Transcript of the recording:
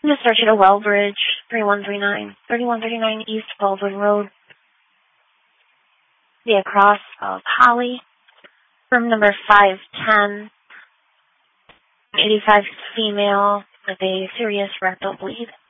I'm just searching a Wellbridge, 3139 East Baldwin Road. The across of Holly. Room number 510. 85 female with a serious rectal bleed.